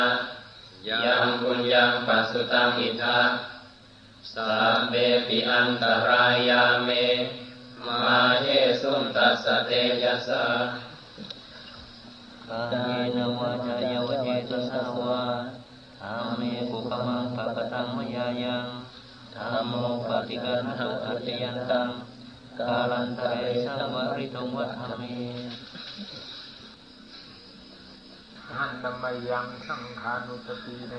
ยังปุญญังปัสสุตังอิทาสัพเพปิอันตรายาเมมาเยสุนตัสสะเตยัสสะกายนวาจายวเจตสาวาอาเมกุปมังปะกตังมยายังธัมโมปฏิกันหะอัจยันตังกาลันตะเรสังวริตุงวัฏฏามิหันตมยังสังขานุสติใน